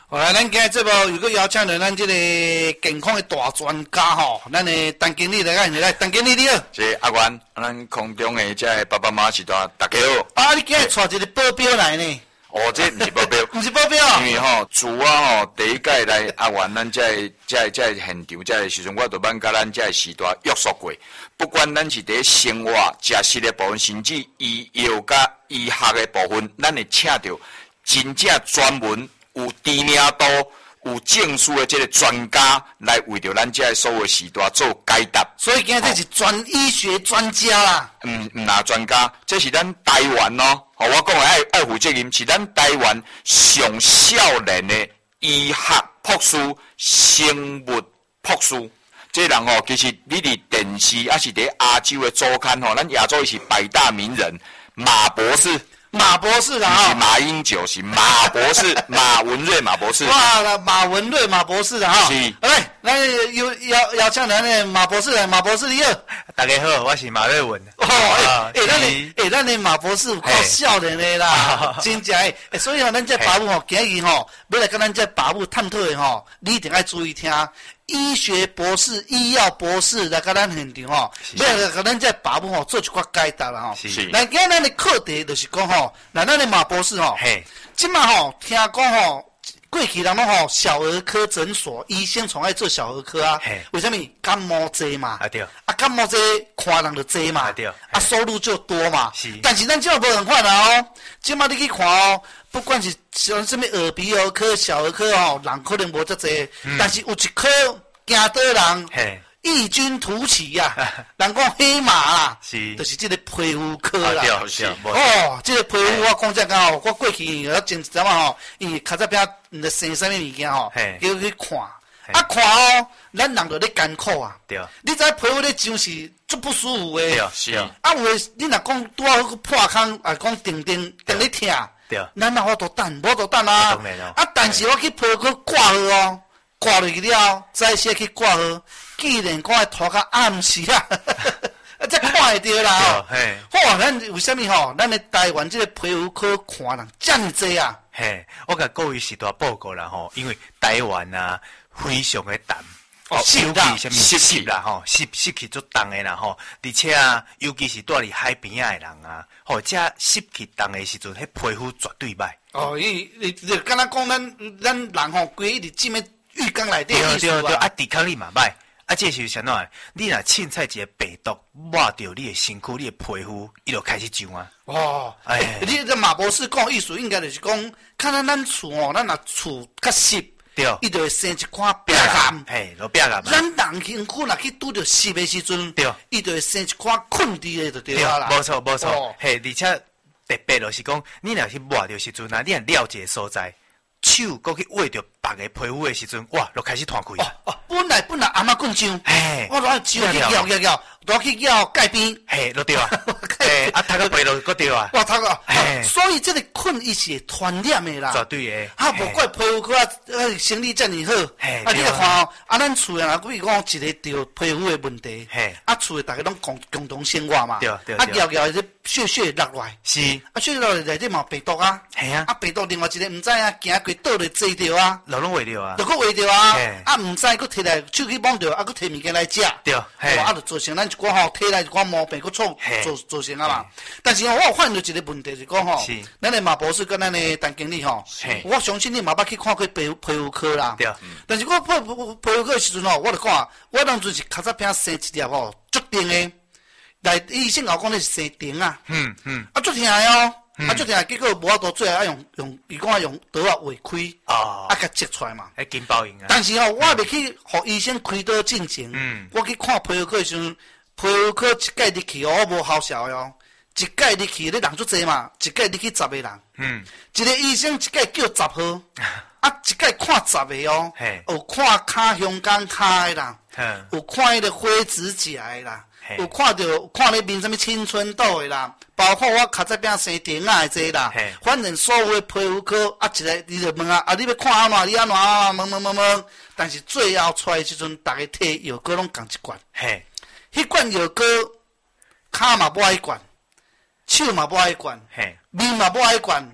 好来，咱今日节目有个邀请到咱这个健康的大专家吼，咱的陈经理来，陈经理你好。 是阿元，咱空中的这爸爸妈妈是大家好。 啊，你今日带一个保镖来呢？ 哦，这不是保镖， 不是保镖啊。 因为自我第一届来阿元，咱这现场这时阵，我都捌甲咱这时代约束过。不管咱是伫生活、食食的部分，甚至医药甲医学的部分，咱会请到真正专门有知名度、有证书的这个专家来为着咱这所有时代做解答。 所以今日这是医学专家啦。 唔拿专家，这是咱台湾哦。我讲的爱负责任，是咱台湾上少年的医学博士、生物博士。这人其实你伫电视还是伫亚洲的周刊咱亚洲是百大名人马博士。 马博士啦， 是马英九，是马博士，马文瑞马博士。 哇，马文瑞马博士的哈。 是。 来，咱邀请咱的马博士来，马博士你好。 大家好，我是马瑞文。 咱的马博士有够少年的啦，真正所以咱这爸母今日要来跟咱这爸母探讨的你一定要注意听。医学博士、医药博士来跟咱现场要来跟咱这爸母做一寡解答啦是。 来，今咱的课题就是讲咱的马博士即马听讲过去人拢小儿科诊所医生从爱做小儿科啊，为什么感冒多嘛？ 对。 感冒多看人就多嘛， 对。 收入就多嘛。 是。 但是咱即马无办法啦即马你去看不管是像什么耳鼻喉科、小儿科人可能无遮济，但是有一科惊倒人异军突起呀，人讲黑马啦，就是这个皮肤科啦。这个皮肤我讲真讲我过去我前一阵因为较早边生什么物件叫去看，看咱人就咧艰苦啊。 对。 你知皮肤咧上是足不舒服的。 对。是。 有诶，你若讲拄好破空讲定咧疼。 对。 咱哪法度等？无度等啊。 当然咯。 但是我去皮肤科挂号挂落去了，再先去挂号。既然讲拖到暗时啊，才看会到啦好，咱为什么咱的台湾这个皮肤科看人这么多啊？ 我甲各位时代报告啦因为台湾啊非常的淡。 湿啦，湿气啦湿气足重的啦而且尤其是住伫海边仔的人啊，这湿气重的时阵，迄皮肤绝对歹。 你敢若讲咱人规一直浸在浴缸内底对，抵抗力嘛歹。这是啥喏？你若凊彩一个病毒抹掉你的身躯、你的皮肤，伊就开始痒啊。 你这马博士讲意思应该就是讲，看咱厝咱若厝较湿， 对， 伊就会生一寡病癌。 病癌。 咱人身躯若去拄着湿的时阵， 对， 伊就会生一寡困伫的就对啦。 无错。而且特别就是讲，你若去抹着时阵你若了解所在。手搁去握着别个皮肤的时阵，哇，就开始弹开。 本来阿妈棍枪，我攞手去咬，攞去咬盖边， 就对啊。头壳背落搁对啊。 哇，头壳，所以这个困伊是传染的啦。 绝对的。 无怪皮肤科生理遮尔好。你来看咱厝啊，比如讲一个着皮肤的问题，厝大家拢共同生活嘛。 对。 咬这血落来。 是。 血落来内底嘛病毒啊。病毒另外一个唔知行过倒来坐着啊。 拢会着啊。 就搁会着啊。唔知搁摕来手去摸着，搁摕物件来食。 对。 就造成咱一寡体内一寡毛病，搁造成啊嘛。但是我有发现到一个问题是讲咱的马博士跟咱的陈经理我相信你嘛捌去看过皮肤科啦。 对。 但是我皮肤科的时阵我就看，我当阵是较早片生一粒足定的，来医生讲你是生定啊。足疼的足疼，结果无法度做，伊讲用刀划开，甲切出来嘛。 金包银啊。 但是我未去互医生开刀进前，我去看皮肤科的时阵，皮肤科一届入去我无效效的一届入去咧人足济嘛，一届入去10个人，一个医生一届叫10号，一届看10个有看骹香港骹的人，有看迄个灰指甲的啦，有看咧面什么青春痘的啦，包括我较早边生电啊的这啦，反正所有的皮肤科一个你就问你要看安怎，你安怎问，但是最后出来的时阵，大家摕药膏拢共一罐，迄罐药膏骹嘛无爱罐。手嘛不爱管，面嘛不爱管，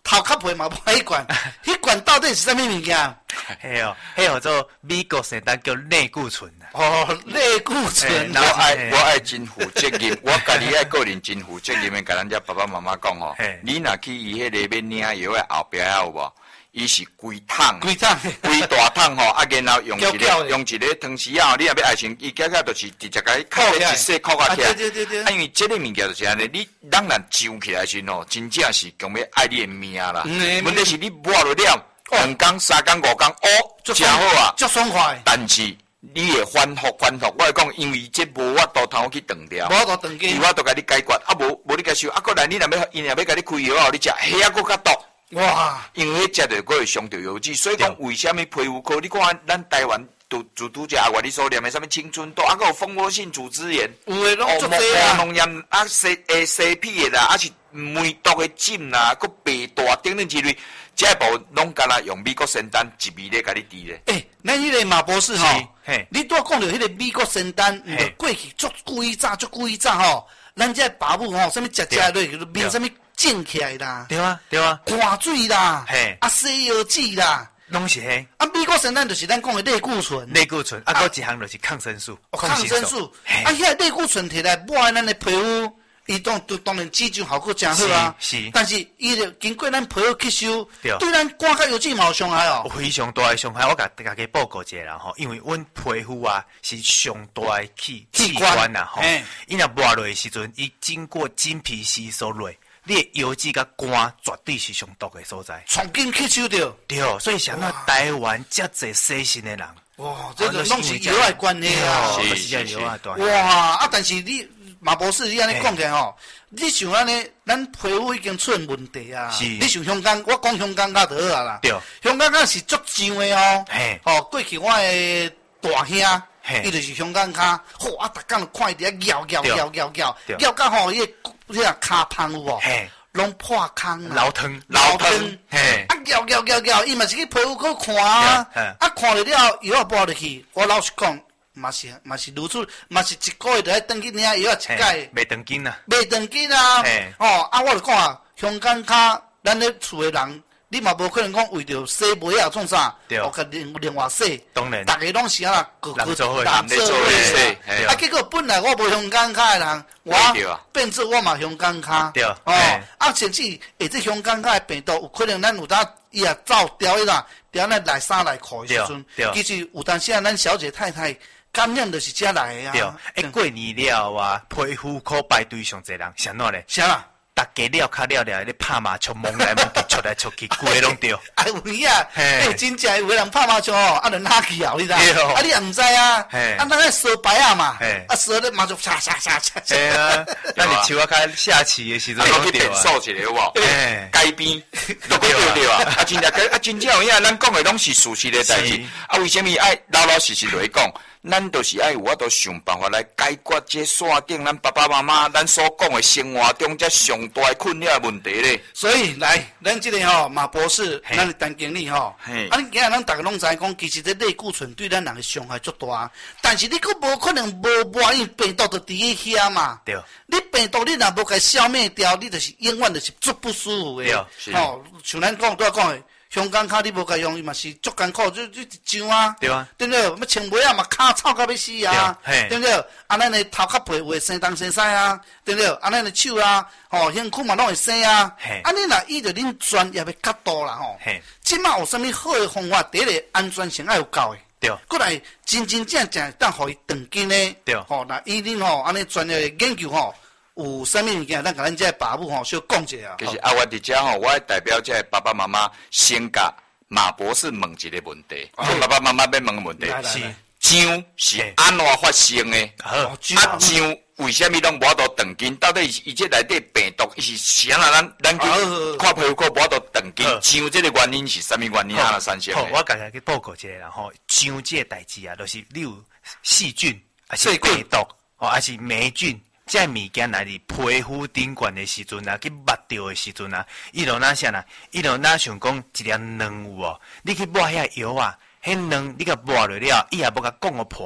头壳皮嘛无迄罐，迄罐到底是啥物物件？ 嘿哦，迄叫做美国圣诞叫类固醇啊。 哦，类固醇。 我爱真负责任，我家己爱个人真负责任的，甲咱遮爸爸妈妈讲吼，你若去伊迄个要领药的后壁有无？伊是规桶，规大桶吼，啊，然后用一个汤匙啊，你若要爱情，伊夹就是直接甲伊扣一细扣啊起来。对。啊，因为这个物件就是安尼，你人揪起来时吼，真正是讲要爱你的命啦。问题是你抹落了2工、3工、5工，真好啊， 足爽快。 但是你会反复，我会讲，因为这无法度通去断掉， 无法度断伊法度甲你解决，啊无你甲收，啊，过来你若要，因若要甲你开药后，你食遐啊，佫较毒。哇！因为迄食着佫会伤着药剂，所以讲为虾米皮肤科？你看咱台湾拄只阿外你所念的啥物青春痘，啊，佫有蜂窝性组织炎， 有诶拢足多啊， 脓炎啊，西皮的啦，啊是梅毒的疹啦，佫白大等等之类，这部拢敢若用美国圣诞一味咧甲你治咧。 咱迄个马博士吼，你拄讲着迄个美国圣诞，过去足几早吼，咱这爸母吼，啥物食落面啥物。种起来啦， 对啊， 汗水啦，洗药剂啦， 拢是嘿。 啊，美国圣诞就是咱讲的类固醇， 啊，搁一项就是抗生素， 抗生素，啊，遐类固醇摕来抹咱的皮肤，伊当然治疗效果真好啊， 是， 但是伊就经过咱皮肤吸收，对咱肝甲药剂嘛有伤害哦， 非常大的伤害。我甲大家报告一下啦吼，因为阮皮肤啊是上大的器官呐吼，伊若抹落的时阵，伊经过真皮吸收落。你的药剂甲肝绝对是上毒的所在， 重新吸收着。 对，所以像那台湾遮侪细心的人， 哇，这个拢是药的关系啊， 是药啊， 哇，啊，但是你马博士，你安尼讲起来吼，你像安尼，咱皮肤已经出现问题啊。是。你像香港，我讲香港较就好啦。对。香港是足上的哦。嘿。哦，过去我的大兄。伊就是香港脚，吼啊！逐工就看伊伫遐咬到吼，迄个骹芳有无？拢破空啦。 老汤， 嘿！啊咬，伊嘛是去皮肤科看啊，啊看了了，药抹落去，我老实讲，嘛是如此，嘛是一个月就爱转去领药一解。 袂长紧啊。 哦，啊，我就讲啊，香港脚，咱咧厝诶人。你嘛无可能讲为着洗袂啊创啥，哦，甲另外洗， 当然， 大家拢是啊， 人做伙洗， 啊，结果本来我无香港脚的人，我变做我嘛香港脚，哦，啊，甚至下这香港脚的病毒，有可能咱有当伊也走掉啦，掉咱内衫内裤的时阵，其实有当时啊，咱小姐太太感染就是遮来的啊。 过年了啊，皮肤科排队上侪人，啥喏咧？ 啥啦？ 大家了卡了咧拍麻将，蒙来蒙去，出来出去，规拢对。 啊有影，真正有个人拍麻将哦，啊，就哪去啊？你知？啊，你也唔知啊？啊，咱咧烧牌啊嘛，啊烧咧麻将，嚓。 嘿啊，那你手啊开下棋的时阵拢对啊。 扫起来有无？街边都对啊。啊，真正有影，咱讲的拢是事实的代志。啊，为什么爱老实来讲？咱就是爱有法度想办法来解决这线顶咱爸爸妈妈咱所讲的生活中这上大的困扰问题咧。 所以来，咱这个吼马博士，咱的陈经理吼，啊，你今日咱大家拢知讲，其实这类固醇对咱人的伤害足大，但是你佫无可能无抹，因为病毒就伫遐嘛。对。你病毒你若无甲消灭掉，你就是永远就是足不舒服的。吼，像咱讲拄讲的。香港脚你无甲用，伊嘛是足艰苦，就一张啊，对啊，对不对？要穿袜啊嘛，骹臭到要死啊，对不对？啊，咱的头壳皮会生东生西啊，对不对？啊，咱的手啊，吼，身躯嘛拢会生啊。啊，你若依着恁专业的角度啦，吼，即马有啥物好的方法？第一个安全性爱有够的，对。过来真正当互伊长紧的，对。吼，那依恁吼安尼专业的研究吼。有啥物物件，咱甲咱这爸母吼小讲者啊。 其实啊，我伫遮吼，我代表这爸爸妈妈先甲马博士问一个问题。爸爸妈妈要问个问题是：痒是安怎发生的？啊，痒为什么拢无法度断根？到底伊这内底病毒，伊是啥啦？咱去看皮肤科无法度断根。痒这个原因是啥物原因啊？产生的？ 我甲大家报告一下啦吼，痒这代志啊，就是你有细菌，还是病毒，哦，还是霉菌。这物件来伫皮肤顶悬的时阵啊，去抹掉的时阵啊，伊就哪啥啦？伊就哪想讲一粒卵有哦，你去抹遐药啊，迄卵你甲抹落了，伊也无甲讲个破，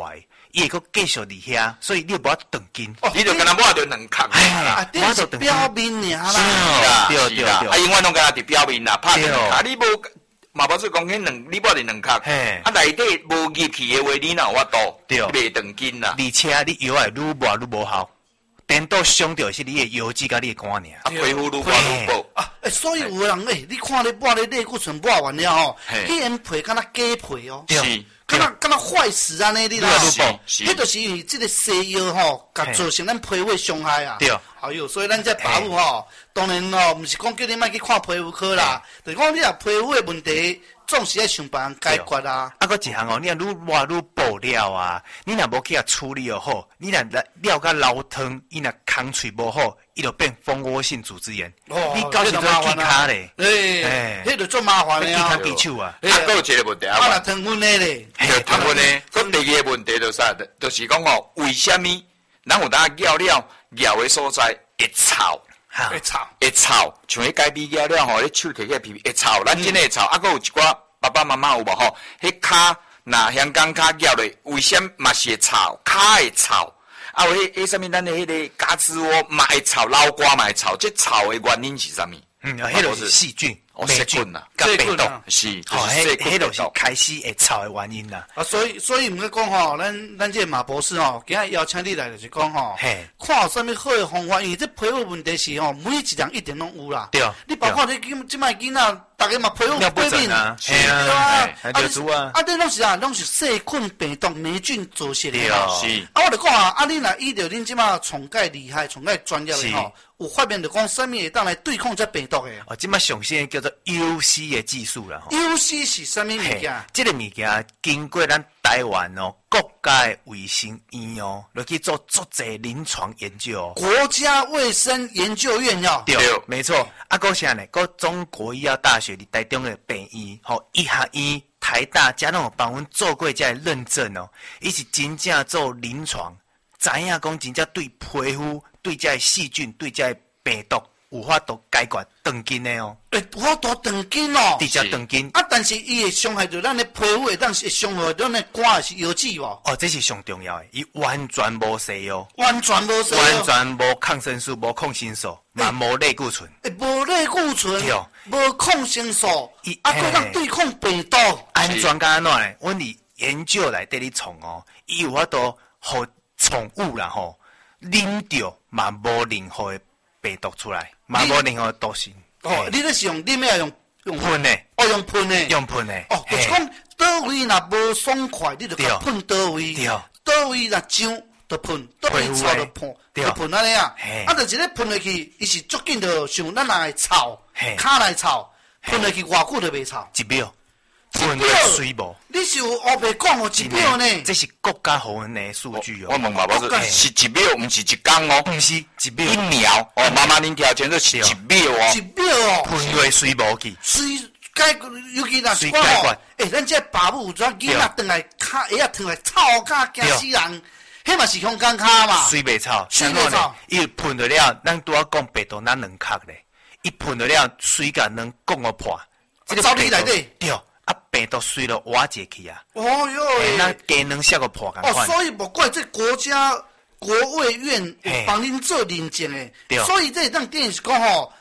伊会阁继续伫遐，所以你无法断筋。 你就跟他摸着两壳啊，这是表面尔啦， 对对对， 啊，永远拢敢若伫表面啦，拍两壳，你无嘛无说讲迄你摸着两壳，啊，内底无入去的话，你哪有法度？对，袂断筋啦。 而且你药会愈抹愈无效。颠倒伤到是你的腰肌甲你的肝尔， 啊，皮肤愈抹愈薄啊！所以有人你看你抹咧类固醇抹完了吼，迄层皮敢若假皮哦， 是， 敢若坏死安尼你啦， 迄就是因为这个西药吼，甲造成咱皮肤伤害啊。 对， 哎呦，所以咱这爸母吼，当然吼，毋是讲叫你莫去看皮肤科啦，就是讲你若皮肤的问题。总是要想办法解决啊！ 啊，搁一项哦，你若愈抹愈薄了啊，你若无去甲处理好，你若了甲老汤，伊若空喙无好，伊就变蜂窝性组织炎。哦，你到时阵记卡咧， 迄就做麻烦了。 记卡记手啊！ 还有一个问题啊， 啊，糖分的咧， 糖分呢？咁第二个问题就是啥？就是讲吼，为什么咱有当咬了咬的所在会臭？会臭，像迄解米咬了吼，你手摕起皮会臭，咱真诶会臭。啊，搁有一寡爸爸妈妈有无吼？迄骹若香港骹咬咧，为什嘛是会臭？骹会臭，啊，有迄啥物？咱诶迄个嘎吱窝嘛会臭，老瓜嘛会臭，这臭诶原因是啥物？ 迄就是细菌、 霉菌啦， 甲病毒是， 迄就是开始会臭诶原因啦。 啊，所以毋过讲吼，咱这马博士吼，今日邀请你来就是讲吼，看有啥物好诶方法，因为这皮肤问题是吼，每一人一定拢有啦。 对， 你包括你即摆囡仔，逐个嘛皮肤过敏啊， 是啊， 啊， 你拢是啊，拢是细菌、病毒、霉菌造成诶吼。是。 啊，我就讲啊，你若依照恁即摆从介厉害、从介专业诶吼。有发明就讲啥物会当来对抗这病毒诶？ 哦，即摆上新叫做 UC 的技术啦。 UC 是啥物物件？ 这个物件经过咱台湾哦国家的卫生院哦，落去做足侪临床研究。 国家卫生研究院哟。 对，没错。啊，搁啥呢？搁中国医药大学伫台中的病院，吼，医学院、台大加拢有帮阮做过这认证哦，伊是真正做临床，知影讲真正对皮肤。对这细菌、对这病毒有法度解决断筋的哦。 有法度断筋哦， 直接断筋。 啊，但是伊会伤害到咱的皮肤，会当是伤害咱的肝还是腰子无？ 哦，这是上重要的，伊完全无西药， 完全无西药， 完全无抗生素、无抗生素，嘛无类固醇。 无类固醇，无抗生素，啊，佫当对抗病毒。 安全甲安怎呢？阮伫研究内底咧创哦，伊有法度互宠物啦吼。啉着嘛无任何的病毒出来，嘛无任何的毒性。 哦，你咧是用啉的用喷的？ 哦，用喷的。 用喷的。 哦，就是讲倒位若无爽快，你就甲喷倒位。 对。 倒位若痒就喷，倒位臭就喷，就喷安尼啊。啊，就是咧喷落去，伊是足紧就像咱来臭，骹来臭，喷落去偌久就袂臭。 1秒。喷的水无， 你是有黑白讲哦，1秒呢？ 这是国家给阮的数据哦。 我问爸爸是1秒，毋是1天哦。 毋是1秒 ，1秒哦。妈妈恁听清楚是1秒哦。 1秒哦。 喷落水无去， 水解尤其若是我哦，咱这爸母有阵囡仔转来骹鞋啊转来臭甲惊死人，迄嘛是香港骹嘛。 水袂臭， 水袂臭， 伊喷落了，咱拄仔讲病毒咱两壳咧，伊喷落了水甲能降互破， 这个走你内底对。啊，病毒随了瓦解去啊！ 哦哟， 那鸡能下个破共款。 哦，所以莫怪这国家国卫院有帮恁做认证诶。 对。 所以这当电是讲吼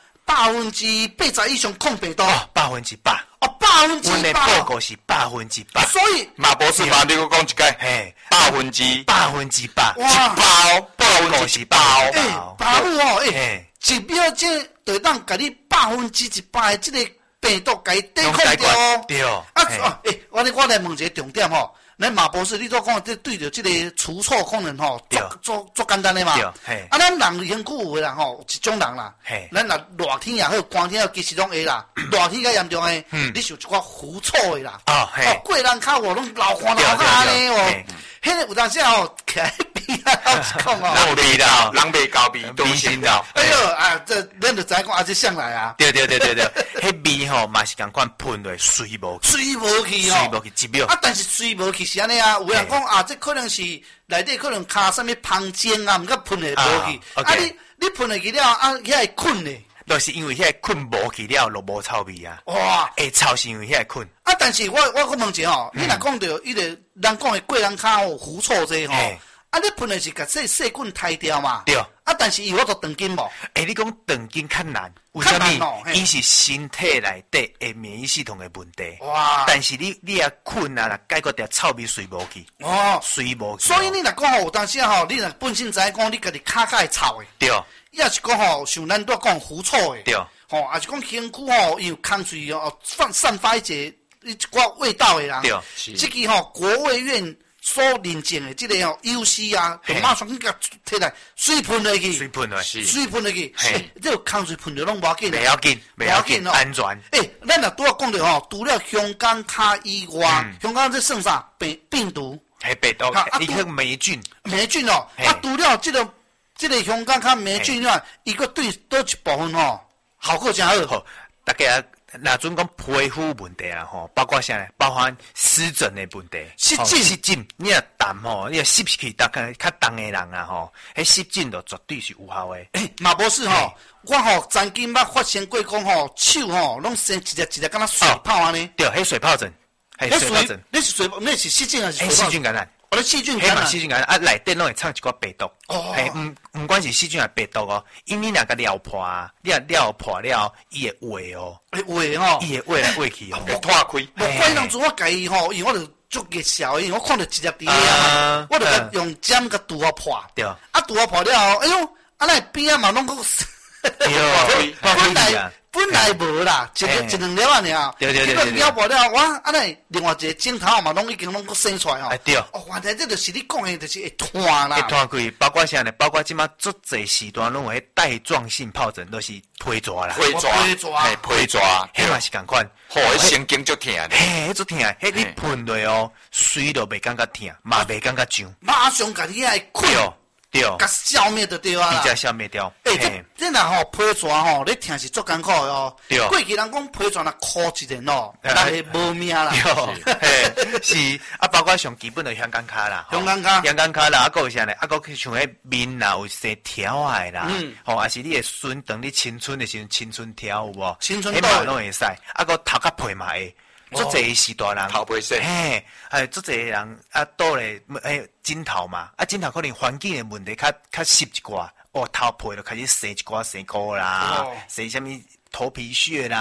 ，80%以上抗病毒。 哦，100%。 哦，100%。 阮的报告是100%。 所以马博士嘛，你搁讲一解。 嘿 ，100%。 100%。 哇，报告是100%。 哎，爸母哦，哎，1秒这就当甲你100%的这个。病毒甲伊对抗掉哦， 对哦。 我来问一个重点吼，咱马博士，你都讲对着这个除臭功能吼，做简单的嘛。啊，咱人很久有的人吼，一种人啦，咱若热天也好，寒天也好，其实拢会啦。热天较严重的，你受一寡狐臭的啦。哦，过人骹我拢流汗安尼哦。迄个有当时吼，徛迄边啊，老实讲哦， 人味道，人袂高味，都味道。 哎呦啊，这咱就知讲啊，这上来啊。 对，迄味吼嘛是共款喷落水无去， 水无去哦 ，1秒。 啊，但是水无去是安尼啊，有人讲啊，这可能是内底可能卡啥物芳精啊，毋过喷落无去。啊，你喷落去了啊，遐会困咧。 就是因为遐困无去了，就无臭味啊。 哇！ 会臭是因为遐困。 啊，但是我问一下你若讲到迄个人讲的过人骹有狐臭这吼，啊，你喷的是甲这细菌杀掉嘛？ 对。 啊，但是伊有做长筋无？ 你讲长筋较难，为什么？伊是身体内底的免疫系统的问题。哇！但是你啊困啊，解决掉臭味随无去。哦，随无去。 所以你若讲有当时吼，你若本身知影讲你家己骹会臭的。 对。 也是讲吼，像咱拄讲狐臭的。 对。 吼，也是讲身躯吼，伊有空嘴哦，散发一寡味道的啦。 对。 这个吼，国卫院所认证的这个吼 UC 啊，就马上去甲摕来水喷落去。 水喷落去。水喷落去。这个空水喷着拢无要紧。 袂要紧，袂要紧，安全。 咱若拄仔讲着吼，除了香港脚以外，香港这剩啥病毒？ 病毒，伊个霉菌。 霉菌哦，啊，除了这个香港脚霉菌以外，伊个对倒一部分吼，效果真好。 大家若准讲皮肤问题啊吼，包括啥呢？包含湿疹的问题。湿疹，你若淡吼，你若湿气大较重的人啊吼，迄湿疹就绝对是有效的。 嘛无是吼，我吼曾经捌发生过讲吼，手吼拢生一粒一粒，敢若水泡安尼。 对，迄水泡疹，迄水泡疹。 那是湿疹还是水泡？ 细菌感染。 细菌感染， 细菌感染啊，内底拢会藏一寡病毒。哦，唔管是细菌还是病毒哦，因你若个撩破啊，你若撩破了，伊会话哦， 会吼， 伊会来会去哦， 会破开。 无怪当初我家己吼，因为我就足热笑的，我看到一粒伫啊，我就用针甲拄啊破。对。啊，拄啊破了后，哎哟，啊那边啊嘛拢个。本来无啦，一两粒啊尔。对。了无了，我安尼另外一个镜头嘛，拢已经拢个生出来吼。 对。 哦，原来这就是你讲的，就是会脱啦。 会脱开，包括啥呢？包括即马足侪时段拢有迄带状性疱疹，都是皮蛇啦。 皮蛇， 迄嘛是共款。 迄神经足疼。 迄足疼，迄你喷落哦，水都袂感觉疼，嘛袂感觉痒。 马上甲你爱困。 对， 甲消灭就对啊啦， 比较消灭掉。 这若吼皮蛇吼，你听是足艰苦的哦。 对， 过去人讲皮蛇若枯一点哦，那是无命啦。 是啊，包括上基本的香港脚啦， 香港脚啦，啊，个有啥呢？啊，个像迄面啦有生条啊啦，吼，还是你的孙等你青春的时阵青春条有无？ 青春迄嘛拢会使，啊，个头壳皮嘛会。足侪时大人， 头皮洗， 足侪人啊，倒咧枕头嘛，啊，枕头可能环境的问题较湿一寡，哦，头皮就开始生一寡生膏啦，生啥物头皮屑啦。